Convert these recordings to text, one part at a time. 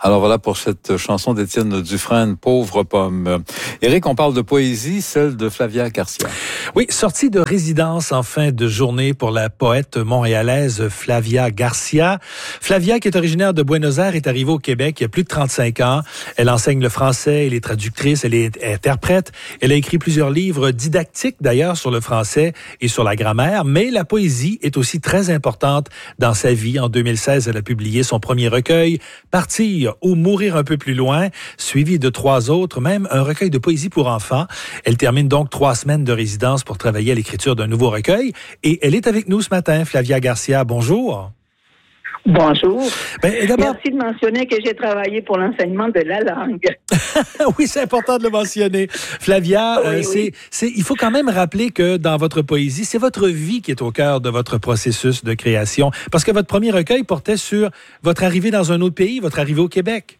Alors voilà pour cette chanson d'Étienne Dufresne, Pauvre pomme. Éric, on parle de poésie, celle de Flavia Garcia. Oui, sortie de résidence en fin de journée pour la poète montréalaise Flavia Garcia. Flavia, qui est originaire de Buenos Aires, est arrivée au Québec il y a plus de 35 ans. Elle enseigne le français, elle est traductrice, elle est interprète. Elle a écrit plusieurs livres didactiques d'ailleurs sur le français et sur la grammaire, mais la poésie est aussi très importante dans sa vie. En 2016, elle a publié son premier recueil, Partir ou mourir un peu plus loin, suivi de 3 autres, même un recueil de poésie pour enfants. Elle termine donc 3 semaines de résidence pour travailler à l'écriture d'un nouveau recueil. Et elle est avec nous ce matin, Flavia Garcia. Bonjour. Bonjour. Merci de mentionner que j'ai travaillé pour l'enseignement de la langue. Oui, c'est important de le mentionner. Flavia, oui. Il faut quand même rappeler que dans votre poésie, c'est votre vie qui est au cœur de votre processus de création. Parce que votre premier recueil portait sur votre arrivée dans un autre pays, votre arrivée au Québec.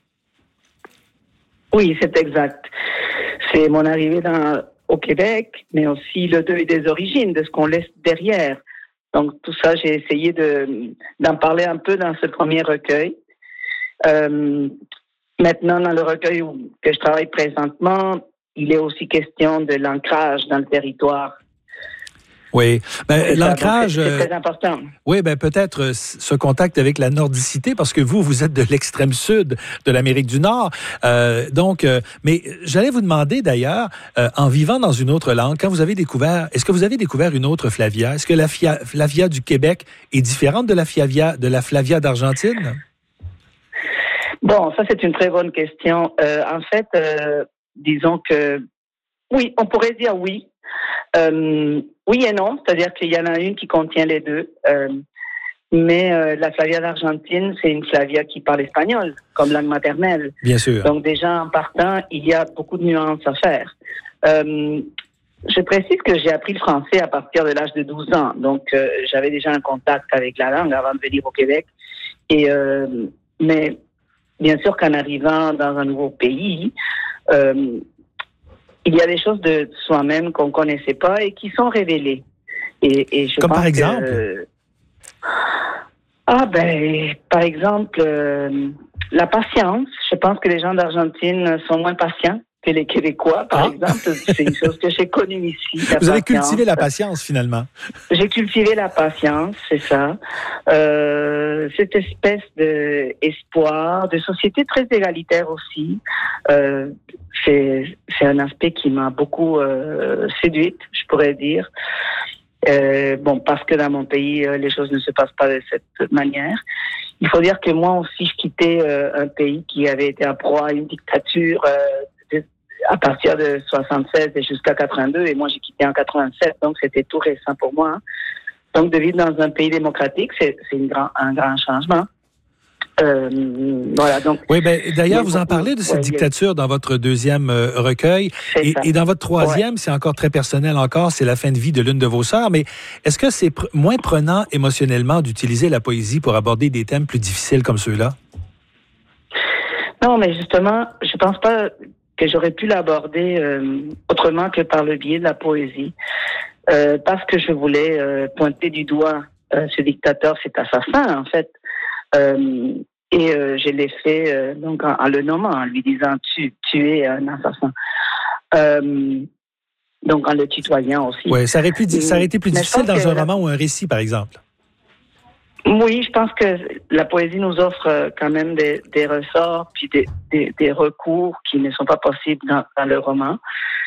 Oui, c'est exact. C'est mon arrivée au Québec, mais aussi le deuil des origines, de ce qu'on laisse derrière. Donc, tout ça, j'ai essayé d'en parler un peu dans ce premier recueil. Maintenant, dans le recueil que je travaille présentement, il est aussi question de l'ancrage dans le territoire. Oui, l'ancrage... C'est très important. Oui, peut-être ce contact avec la nordicité, parce que vous êtes de l'extrême sud de l'Amérique du Nord. Mais j'allais vous demander d'ailleurs, en vivant dans une autre langue, est-ce que vous avez découvert une autre Flavia? Est-ce que la Flavia du Québec est différente de la Flavia d'Argentine? Bon, ça c'est une très bonne question. En fait, disons que oui, on pourrait dire oui. Oui et non, c'est-à-dire qu'il y en a une qui contient les deux. Mais la Flavia d'Argentine, c'est une Flavia qui parle espagnol comme langue maternelle. Bien sûr. Donc déjà, en partant, il y a beaucoup de nuances à faire. Je précise que j'ai appris le français à partir de l'âge de 12 ans. Donc, j'avais déjà un contact avec la langue avant de venir au Québec. Mais bien sûr qu'en arrivant dans un nouveau pays... il y a des choses de soi-même qu'on ne connaissait pas et qui sont révélées. Et je Comme pense par exemple? Par exemple, la patience. Je pense que les gens d'Argentine sont moins patients que les Québécois, par exemple. C'est une chose que j'ai connue ici. Vous avez cultivé la patience, finalement. J'ai cultivé la patience, c'est ça. Cette espèce d'espoir, de société très égalitaire aussi. C'est un aspect qui m'a beaucoup séduite, je pourrais dire. Parce que dans mon pays, les choses ne se passent pas de cette manière. Il faut dire que moi aussi, je quittais un pays qui avait été en proie à une dictature à partir de 76 et jusqu'à 82, et moi j'ai quitté en 87, donc c'était tout récent pour moi. Donc de vivre dans un pays démocratique, c'est un grand changement. Voilà, donc. Oui, d'ailleurs, vous en parlez de cette dictature dans votre deuxième recueil. Et dans votre troisième, c'est encore très personnel encore, c'est la fin de vie de l'une de vos sœurs. Mais est-ce que c'est moins prenant émotionnellement d'utiliser la poésie pour aborder des thèmes plus difficiles comme ceux-là? Non, mais justement, je pense pas que j'aurais pu l'aborder autrement que par le biais de la poésie. Parce que je voulais pointer du doigt ce dictateur, cet assassin, en fait. Je l'ai fait donc en le nommant, en lui disant tu es un assassin. Donc en le tutoyant aussi. Oui, ça aurait été plus difficile dans un roman ou un récit, par exemple. Oui, je pense que la poésie nous offre quand même des ressorts puis des recours qui ne sont pas possibles dans le roman.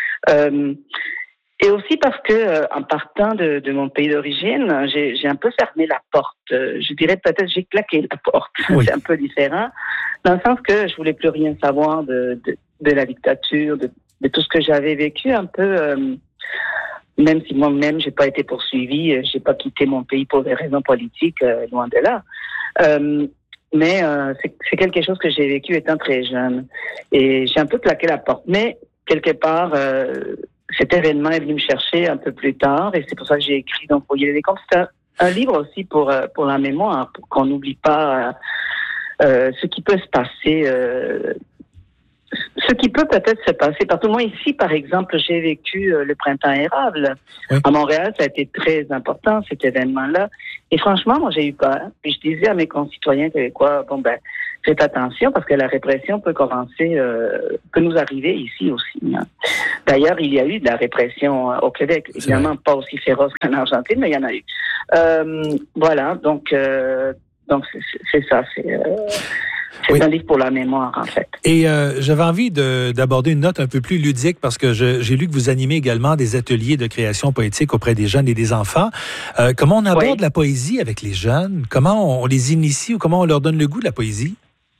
Et aussi parce que, en partant de mon pays d'origine, j'ai un peu fermé la porte. Je dirais peut-être j'ai claqué la porte. Oui. C'est un peu différent, dans le sens que je voulais plus rien savoir de la dictature, de tout ce que j'avais vécu un peu. Même si moi-même j'ai pas été poursuivie, j'ai pas quitté mon pays pour des raisons politiques, loin de là. Mais c'est quelque chose que j'ai vécu étant très jeune, et j'ai un peu claqué la porte. Mais quelque part. Cet événement est venu me chercher un peu plus tard, et c'est pour ça que j'ai écrit donc pour y aller. Comme c'est un livre aussi pour la mémoire, pour qu'on n'oublie pas ce qui peut se passer, ce qui peut peut-être se passer. Parce que moi ici, par exemple, j'ai vécu le printemps érable. Oui. À Montréal, ça a été très important cet événement-là. Et franchement, moi j'ai eu peur. Puis je disais à mes concitoyens québécois, faites attention parce que la répression peut peut nous arriver ici aussi. Hein. D'ailleurs, il y a eu de la répression au Québec. Évidemment, pas aussi féroce qu'en Argentine, mais il y en a eu. Voilà, donc c'est ça. C'est un livre pour la mémoire, en fait. Et j'avais envie d'aborder une note un peu plus ludique parce que j'ai lu que vous animez également des ateliers de création poétique auprès des jeunes et des enfants. Comment on aborde la poésie avec les jeunes? Comment on les initie ou comment on leur donne le goût de la poésie?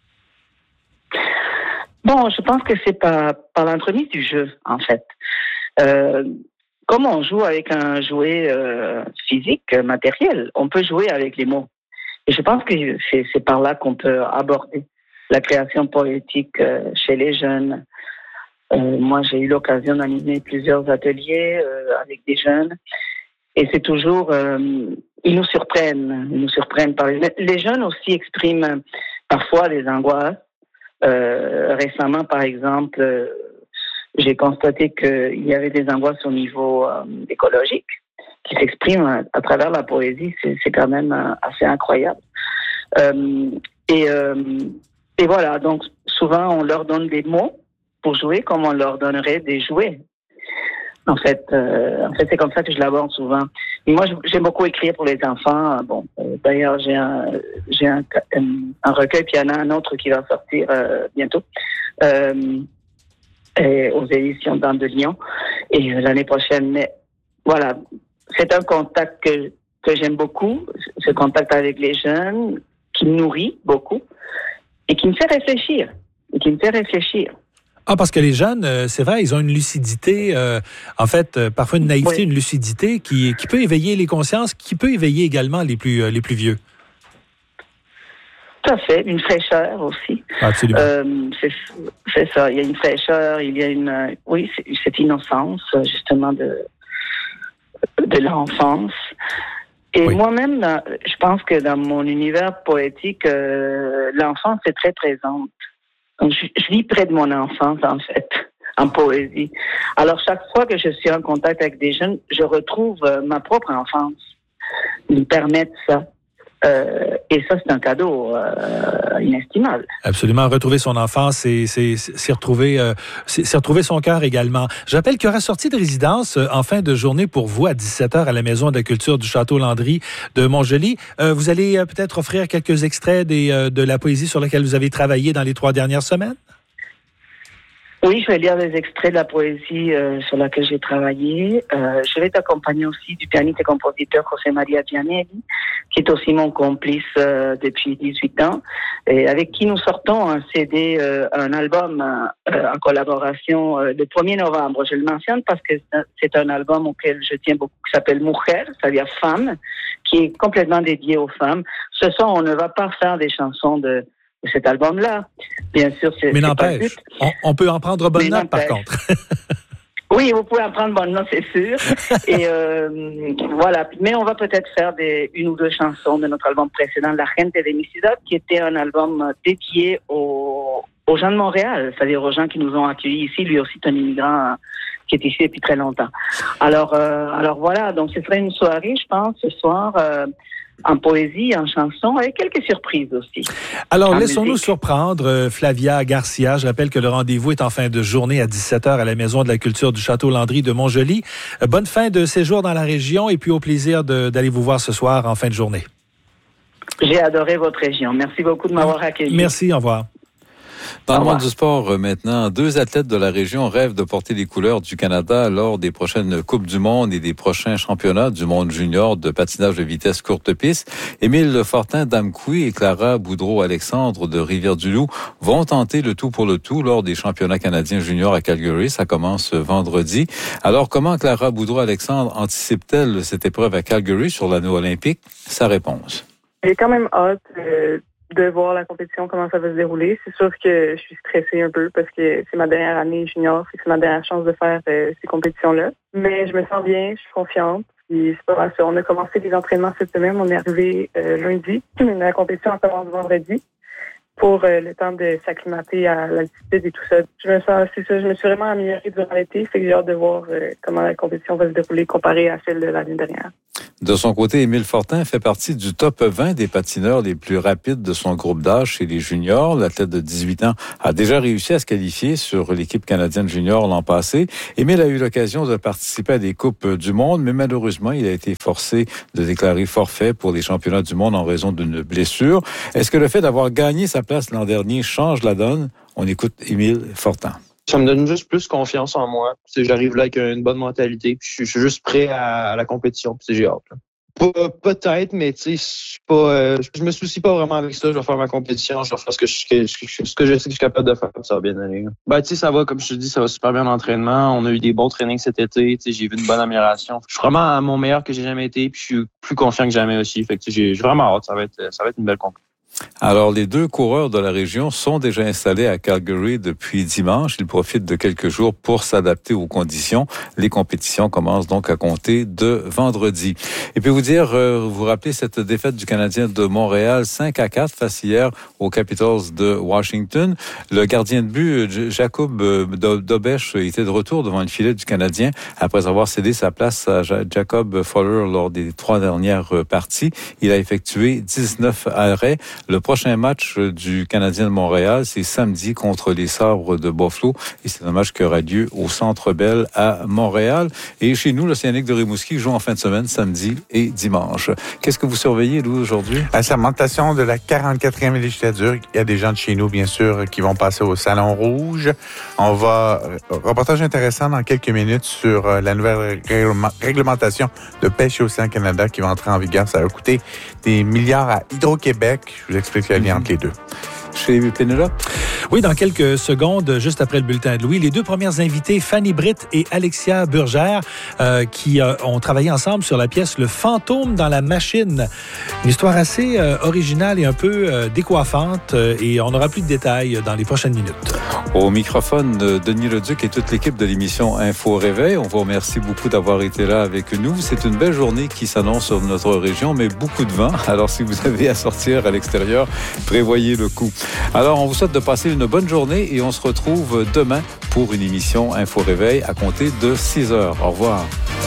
Bon, je pense que c'est par l'entremise du jeu, en fait. Comme on joue avec un jouet physique, matériel, on peut jouer avec les mots. Et je pense que c'est par là qu'on peut aborder la création poétique chez les jeunes. Moi, j'ai eu l'occasion d'animer plusieurs ateliers avec des jeunes. Et c'est toujours... ils nous surprennent. Les jeunes aussi expriment parfois des angoisses. Récemment, par exemple, j'ai constaté qu'il y avait des angoisses au niveau écologique qui s'expriment à travers la poésie. C'est quand même assez incroyable. Et voilà, donc souvent on leur donne des mots pour jouer comme on leur donnerait des jouets. En fait, c'est comme ça que je l'aborde souvent. Et moi, j'aime beaucoup écrire pour les enfants. Bon, d'ailleurs, j'ai un recueil, puis il y en a un autre qui va sortir bientôt aux éditions d'Anne de Lyon et l'année prochaine. Mais voilà, c'est un contact que j'aime beaucoup, ce contact avec les jeunes, qui me nourrit beaucoup et qui me fait réfléchir. Ah, parce que les jeunes, c'est vrai, ils ont une lucidité, en fait, parfois une naïveté, une lucidité qui peut éveiller les consciences, qui peut éveiller également les plus vieux. Tout à fait, une fraîcheur aussi. Absolument. C'est ça, il y a une fraîcheur, il y a cette innocence, justement, de l'enfance. Et moi-même, je pense que dans mon univers poétique, l'enfance est très présente. Donc, je vis près de mon enfance, en fait, en poésie. Alors, chaque fois que je suis en contact avec des jeunes, je retrouve ma propre enfance. Ils me permettent ça. Et ça, c'est un cadeau inestimable. Absolument. Retrouver son enfance, c'est retrouver son cœur également. Je rappelle qu'il y aura sortie de résidence en fin de journée pour vous à 17h à la Maison de la culture du Château Landry de Montjoly. Vous allez peut-être offrir quelques extraits de la poésie sur laquelle vous avez travaillé dans les 3 dernières semaines? Oui, je vais lire des extraits de la poésie sur laquelle j'ai travaillé. Je vais t'accompagner aussi du pianiste et compositeur José María Gianelli, qui est aussi mon complice depuis 18 ans, et avec qui nous sortons un CD, un album en collaboration le 1er novembre. Je le mentionne parce que c'est un album auquel je tiens beaucoup, qui s'appelle Mujer, c'est-à-dire femme, qui est complètement dédié aux femmes. Ce soir, on ne va pas faire des chansons de cet album-là. Bien sûr, mais n'empêche, on peut en prendre bonne note, par contre. Oui, vous pouvez en prendre bonne note, c'est sûr. Et voilà. Mais on va peut-être faire une ou deux chansons de notre album précédent, La Gente de mi Ciudad, qui était un album dédié aux gens de Montréal, c'est-à-dire aux gens qui nous ont accueillis ici. Lui aussi, c'est un immigrant qui est ici depuis très longtemps. Alors voilà. Donc, ce serait une soirée, je pense, ce soir, en poésie, en chanson, avec quelques surprises aussi. Alors, laissons-nous surprendre, Flavia Garcia. Je rappelle que le rendez-vous est en fin de journée à 17h à la Maison de la culture du Château Landry de Montjoly. Bonne fin de séjour dans la région et puis au plaisir d'aller vous voir ce soir en fin de journée. J'ai adoré votre région. Merci beaucoup de m'avoir accueilli. Merci, au revoir. Dans le monde du sport, maintenant, 2 athlètes de la région rêvent de porter les couleurs du Canada lors des prochaines Coupes du monde et des prochains championnats du monde junior de patinage de vitesse courte piste. Émile Fortin-Damkoui et Clara Boudreau-Alexandre de Rivière-du-Loup vont tenter le tout pour le tout lors des championnats canadiens juniors à Calgary. Ça commence vendredi. Alors, comment Clara Boudreau-Alexandre anticipe-t-elle cette épreuve à Calgary sur l'anneau olympique? Sa réponse. J'ai quand même hâte de voir la compétition, comment ça va se dérouler. C'est sûr que je suis stressée un peu parce que c'est ma dernière année junior et c'est ma dernière chance de faire ces compétitions-là. Mais je me sens bien, je suis confiante. Puis c'est pas mal ça. On a commencé les entraînements cette semaine, on est arrivé lundi. La compétition commence vendredi. pour le temps de s'acclimater à l'altitude et tout ça. Je me suis vraiment améliorée durant l'été, fait que j'ai hâte de voir comment la compétition va se dérouler comparée à celle de l'année dernière. De son côté, Émile Fortin fait partie du top 20 des patineurs les plus rapides de son groupe d'âge chez les juniors. L'athlète de 18 ans a déjà réussi à se qualifier sur l'équipe canadienne junior l'an passé. Émile a eu l'occasion de participer à des Coupes du monde, mais malheureusement, il a été forcé de déclarer forfait pour les championnats du monde en raison d'une blessure. Est-ce que le fait d'avoir gagné sa place l'an dernier change la donne? On écoute Émile Fortin. Ça me donne juste plus confiance en moi. J'arrive là avec une bonne mentalité. Puis je suis juste prêt à la compétition. Puis j'ai hâte. Peut-être, mais tu sais, je me soucie pas vraiment avec ça. Je vais faire ma compétition. Je vais faire ce que je sais que je suis capable de faire. Ça va bien aller. Ben, tu sais, ça va, comme je te dis, ça va super bien l'entraînement. On a eu des bons trainings cet été. Tu sais, j'ai vu une bonne amélioration. Je suis vraiment à mon meilleur que j'ai jamais été. Puis je suis plus confiant que jamais aussi. Fait que j'ai vraiment hâte. Ça va être une belle compétition. Alors, les deux coureurs de la région sont déjà installés à Calgary depuis dimanche. Ils profitent de quelques jours pour s'adapter aux conditions. Les compétitions commencent donc à compter de vendredi. Et puis vous dire, vous rappelez cette défaite du Canadien de Montréal 5-4 face hier aux Capitals de Washington. Le gardien de but, Jacob Dobech, était de retour devant le filet du Canadien après avoir cédé sa place à Jacob Fowler lors des 3 dernières parties. Il a effectué 19 arrêts. Le prochain match du Canadien de Montréal, c'est samedi contre les Sabres de Buffalo. Et c'est un match qui aura lieu au Centre Bell à Montréal. Et chez nous, l'Océanique de Rimouski joue en fin de semaine, samedi et dimanche. Qu'est-ce que vous surveillez, Lou, aujourd'hui? Assermentation de la 44e législature. Il y a des gens de chez nous, bien sûr, qui vont passer au Salon Rouge. On va... Reportage intéressant dans quelques minutes sur la nouvelle réglementation de pêche Océan Canada qui va entrer en vigueur. Ça va coûter des milliards à Hydro-Québec. Je vous explique le lien entre les deux. Chez Pénélope? Oui, dans quelques secondes, juste après le bulletin de Louis, les deux premières invitées, Fanny Britt et Alexia Burgère, qui ont travaillé ensemble sur la pièce Le Fantôme dans la machine. Une histoire assez originale et un peu décoiffante, et on aura plus de détails dans les prochaines minutes. Au microphone, Denis Leduc et toute l'équipe de l'émission Info Réveil. On vous remercie beaucoup d'avoir été là avec nous. C'est une belle journée qui s'annonce sur notre région, mais beaucoup de vent. Alors, si vous avez à sortir à l'extérieur, prévoyez le coup. Alors, on vous souhaite de passer une bonne journée et on se retrouve demain pour une émission Info Réveil à compter de 6 heures. Au revoir.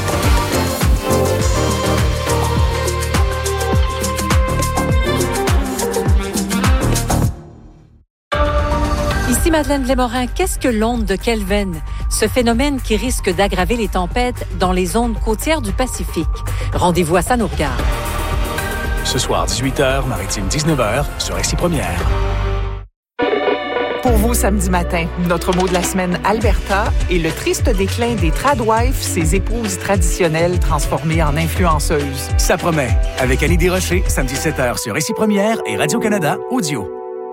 Ici Madeleine Lémorin, qu'est-ce que l'onde de Kelvin? Ce phénomène qui risque d'aggraver les tempêtes dans les zones côtières du Pacifique. Rendez-vous à ça nous regarde. Ce soir, 18h, maritime 19h, sur RCI Première. Pour vous, samedi matin, notre mot de la semaine, Alberta, et le triste déclin des tradwives, ces épouses traditionnelles transformées en influenceuses. Ça promet. Avec Annie Desrochers, samedi 7h sur RCI Première et Radio-Canada Audio.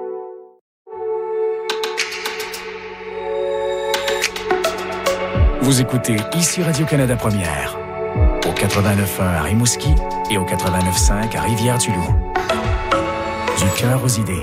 Vous écoutez ici Radio-Canada Première, au 89.1 à Rimouski et au 89.5 à Rivière-du-Loup. Du cœur aux idées.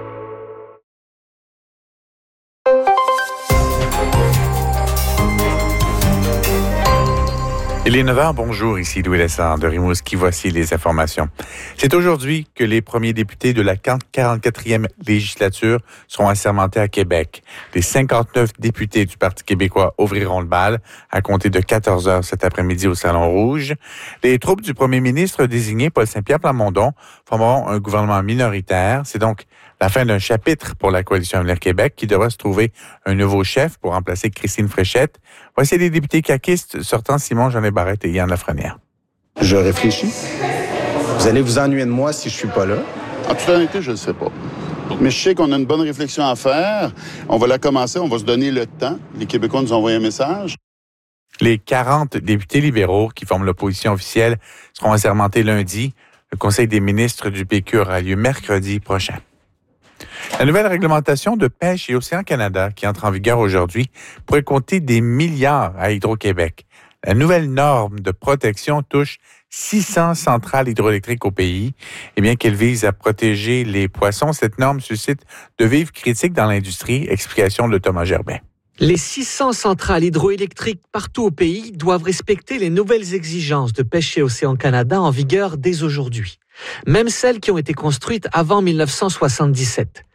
Il est 9h, bonjour, ici Louis Lessard de Rimouski, voici les informations. C'est aujourd'hui que les premiers députés de la 44e législature seront assermentés à Québec. Les 59 députés du Parti québécois ouvriront le bal à compter de 14h cet après-midi au Salon Rouge. Les troupes du premier ministre désigné, Paul Saint-Pierre Plamondon, formeront un gouvernement minoritaire. C'est donc la fin d'un chapitre pour la Coalition Avenir Québec qui devra se trouver un nouveau chef pour remplacer Christine Fréchette. Voici les députés caquistes sortant Simon-Jeanet Barrette et Yann Lafrenière. Je réfléchis. Vous allez vous ennuyer de moi si je suis pas là. En toute honnêteté, je ne sais pas. Mais je sais qu'on a une bonne réflexion à faire. On va la commencer, on va se donner le temps. Les Québécois nous ont envoyé un message. Les 40 députés libéraux qui forment l'opposition officielle seront assermentés lundi. Le Conseil des ministres du PQ aura lieu mercredi prochain. La nouvelle réglementation de pêche et Océan Canada, qui entre en vigueur aujourd'hui, pourrait coûter des milliards à Hydro-Québec. La nouvelle norme de protection touche 600 centrales hydroélectriques au pays. Et bien qu'elle vise à protéger les poissons, cette norme suscite de vives critiques dans l'industrie. Explication de Thomas Gerbin. Les 600 centrales hydroélectriques partout au pays doivent respecter les nouvelles exigences de pêche et Océan Canada en vigueur dès aujourd'hui. Même celles qui ont été construites avant 1977.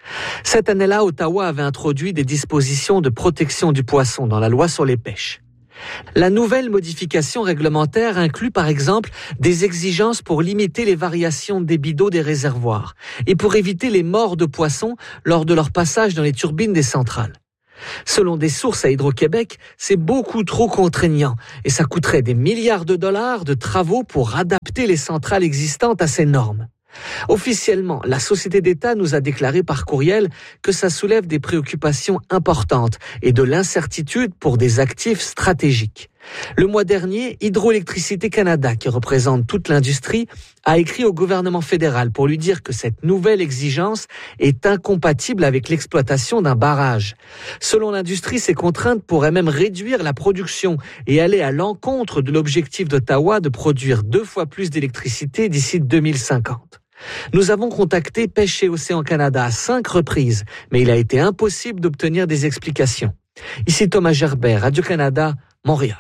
Cette année-là, Ottawa avait introduit des dispositions de protection du poisson dans la loi sur les pêches. La nouvelle modification réglementaire inclut par exemple des exigences pour limiter les variations de débit d'eau des réservoirs et pour éviter les morts de poissons lors de leur passage dans les turbines des centrales. Selon des sources à Hydro-Québec, c'est beaucoup trop contraignant et ça coûterait des milliards de dollars de travaux pour adapter les centrales existantes à ces normes. Officiellement, la Société d'État nous a déclaré par courriel que ça soulève des préoccupations importantes et de l'incertitude pour des actifs stratégiques. Le mois dernier, Hydroélectricité Canada, qui représente toute l'industrie, a écrit au gouvernement fédéral pour lui dire que cette nouvelle exigence est incompatible avec l'exploitation d'un barrage. Selon l'industrie, ces contraintes pourraient même réduire la production et aller à l'encontre de l'objectif d'Ottawa de produire 2 fois plus d'électricité d'ici 2050. Nous avons contacté Pêche et Océan Canada à 5 reprises, mais il a été impossible d'obtenir des explications. Ici Thomas Gerbert, Radio-Canada, Montréal.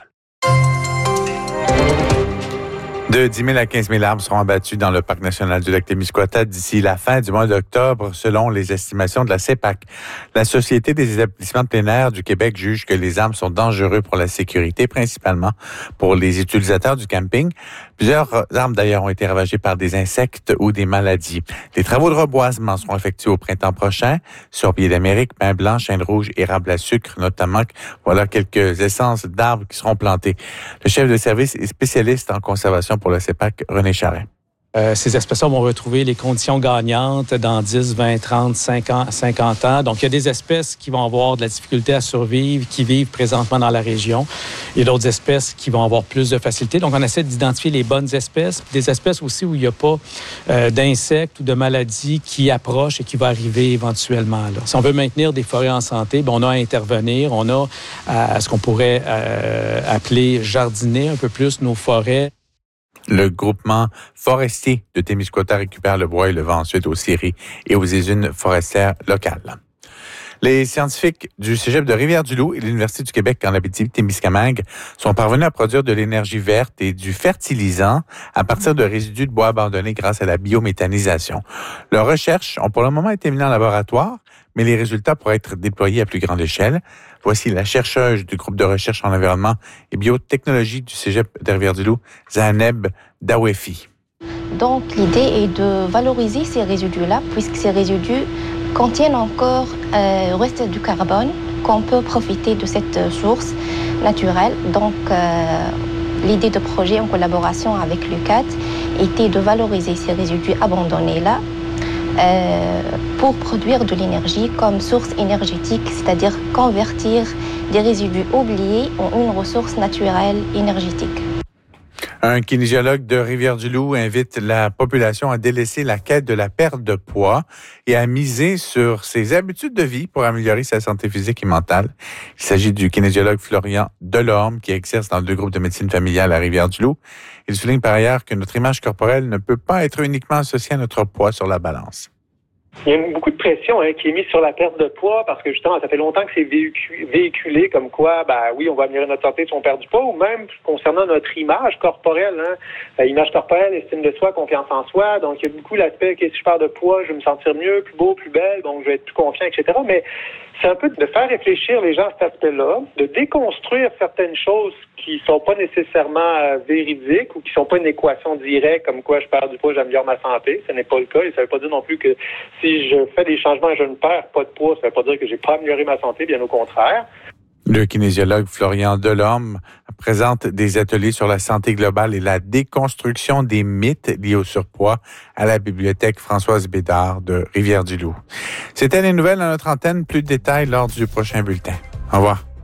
De 10 000 à 15 000 arbres seront abattus dans le Parc national du Lac-Témiscouata d'ici la fin du mois d'octobre, selon les estimations de la CEPAC. La Société des établissements de plein air du Québec juge que les arbres sont dangereux pour la sécurité, principalement pour les utilisateurs du camping. Plusieurs arbres, d'ailleurs, ont été ravagés par des insectes ou des maladies. Les travaux de reboisement seront effectués au printemps prochain. Sorbier d'Amérique, pin blanc, chêne rouge, érable à sucre, notamment. Voilà quelques essences d'arbres qui seront plantées. Le chef de service et spécialiste en conservation pour le CEPAC, René Charret. Ces espèces-là vont retrouver les conditions gagnantes dans 10, 20, 30, 50 ans. Donc, il y a des espèces qui vont avoir de la difficulté à survivre, qui vivent présentement dans la région. Il y a d'autres espèces qui vont avoir plus de facilité. Donc, on essaie d'identifier les bonnes espèces, des espèces aussi où il n'y a pas d'insectes ou de maladies qui approchent et qui vont arriver éventuellement. Là. Si on veut maintenir des forêts en santé, on a à intervenir. On a à ce qu'on pourrait appeler jardiner un peu plus nos forêts. Le groupement forestier de Témiscouata récupère le bois et le vend ensuite aux scieries et aux usines forestières locales. Les scientifiques du Cégep de Rivière-du-Loup et de l'Université du Québec en Abitibi-Témiscamingue sont parvenus à produire de l'énergie verte et du fertilisant à partir de résidus de bois abandonnés grâce à la biométhanisation. Leurs recherches ont pour le moment été menées en laboratoire, mais les résultats pourraient être déployés à plus grande échelle. Voici la chercheuse du groupe de recherche en environnement et biotechnologie du Cégep de Rivière-du-Loup, Zaineb Dawefi. Donc l'idée est de valoriser ces résidus-là, puisque ces résidus contiennent encore reste du carbone, qu'on peut profiter de cette source naturelle. Donc l'idée de projet en collaboration avec l'UQAT était de valoriser ces résidus abandonnés-là pour produire de l'énergie comme source énergétique, c'est-à-dire convertir des résidus oubliés en une ressource naturelle énergétique. Un kinésiologue de Rivière-du-Loup invite la population à délaisser la quête de la perte de poids et à miser sur ses habitudes de vie pour améliorer sa santé physique et mentale. Il s'agit du kinésiologue Florian Delorme qui exerce dans 2 groupes de médecine familiale à Rivière-du-Loup. Il souligne par ailleurs que notre image corporelle ne peut pas être uniquement associée à notre poids sur la balance. Il y a beaucoup de pression qui est mise sur la perte de poids parce que justement, ça fait longtemps que c'est véhiculé comme quoi, oui, on va améliorer notre santé si on perd du poids, ou même concernant notre image corporelle. Image corporelle, estime de soi, confiance en soi. Donc, il y a beaucoup l'aspect que si je perds de poids, je vais me sentir mieux, plus beau, plus belle, donc je vais être plus confiant, etc. Mais c'est un peu de faire réfléchir les gens à cet aspect-là, de déconstruire certaines choses qui sont pas nécessairement véridiques ou qui sont pas une équation directe comme quoi je perds du poids, j'améliore ma santé. Ce n'est pas le cas. Et ça veut pas dire non plus que si je fais des changements et je ne perds pas de poids, ça veut pas dire que j'ai pas amélioré ma santé, bien au contraire. Le kinésiologue Florian Delorme présente des ateliers sur la santé globale et la déconstruction des mythes liés au surpoids à la bibliothèque Françoise Bédard de Rivière-du-Loup. C'était les nouvelles à notre antenne. Plus de détails lors du prochain bulletin. Au revoir.